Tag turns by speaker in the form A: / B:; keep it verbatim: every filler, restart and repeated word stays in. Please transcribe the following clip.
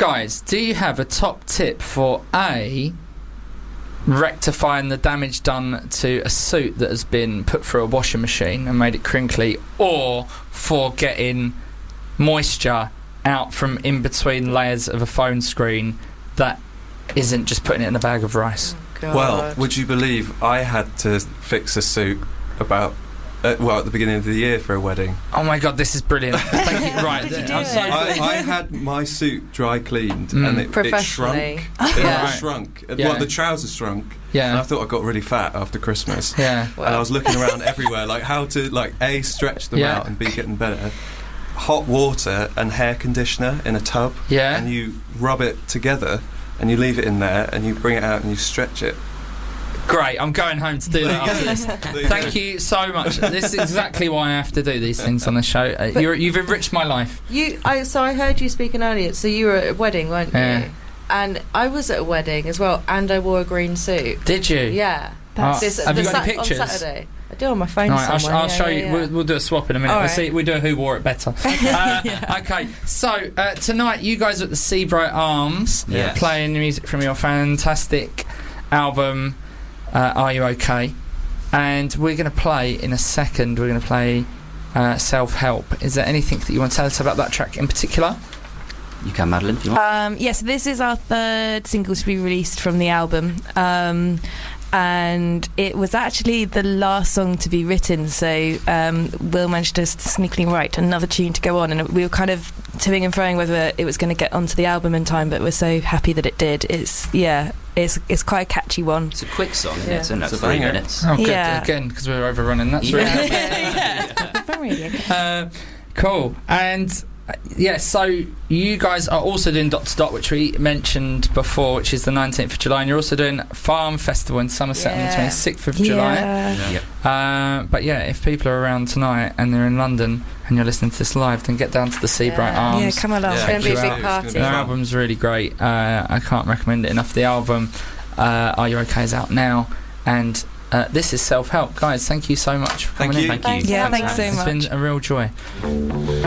A: Guys, do you have a top tip for A, rectifying the damage done to a suit that has been put through a washing machine and made it crinkly, or for getting moisture out from in between layers of a phone screen that isn't just putting it in a bag of rice?
B: God.
C: Well, would you believe I had to fix a suit about uh, well at the beginning of the year for a wedding?
A: Oh my god, this is brilliant. Thank you. Right,
B: Did you do
A: I'm
B: it?
A: so
C: I, I had my suit dry cleaned
A: Mm.
C: and it, it
B: Professionally.
C: shrunk. It
B: Yeah.
C: all shrunk.
A: Yeah.
C: Well, the trousers shrunk. And I
A: yeah,
C: thought I got really fat after Christmas.
A: yeah.
C: And I was looking around everywhere, like how to like a stretch them
A: Yeah.
C: out and be getting better. Hot water and hair conditioner in a tub,
A: Yeah.
C: and you rub it together, and you leave it in there, and you bring it out and you stretch it.
A: Great, I'm going home to do that after this. Thank you so much. This is exactly why I have to do these things on the show. Uh,
B: But-
A: you're, you've enriched my life.
B: You, I, so I heard you speaking earlier. So you were at a wedding, weren't
A: Yeah.
B: you? And I was at a wedding as well, and I wore a green suit.
A: Did you?
B: Yeah.
A: That's-
B: This-
A: Have
B: the
A: you got any
B: Sat-
A: pictures?
B: On Saturday. I do on my phone
A: All right, I'll, sh-
B: somewhere.
A: I'll
B: yeah,
A: show
B: yeah,
A: you.
B: yeah.
A: We'll, we'll do a swap in a minute.
B: All
A: We'll
B: right.
A: see. We do who wore it better. Uh, Okay, so uh, tonight you guys are at the Seabright Arms,
D: Yes.
A: playing music from your fantastic album. Uh, Are You OK? And we're going to play in a second. We're going to play uh, Self Help. Is there anything that you want to tell us about that track in particular?
D: You can, Madeline, if you want.
E: Um, yes, this is our third single to be released from the album. Um, and it was actually the last song to be written, so um, Will managed to sneakily write another tune to go on, and we were kind of toing and froing whether it was going to get onto the album in time, but we're so happy that it did. It's, yeah, it's it's quite a catchy one.
D: It's a quick song, isn't
B: Yeah.
D: it? It's only like
C: It's a
D: three
C: banger.
D: minutes.
A: Oh, good.
E: Yeah.
A: Again, because we're overrunning. That's
D: Yeah.
A: really
E: yeah. Very good.
A: uh, cool. And uh, yeah, so you guys are also doing Dot to Dot, which we mentioned before, which is the nineteenth of July, and you're also doing Farm Festival in Somerset on the
B: Yeah.
A: twenty-sixth of July.
E: Yeah.
D: Yep.
A: Uh, but yeah, if people are around tonight and they're in London and you're listening to this live, then get down to the Seabright
B: Yeah.
A: Arms.
E: Yeah, come along.
B: It's going to be a
A: Check you
B: big
A: out.
B: party.
C: It's
A: Their
C: gonna be fun.
A: album's really great. Uh, I can't recommend it enough. The album uh, Are You OK is out now, and uh, this is Self Help. Guys, thank you so much for
C: Thank
A: coming
C: you.
A: in.
D: Thank you.
E: Yeah,
B: Thanks,
E: thanks so
A: It's
E: much.
A: been a real joy.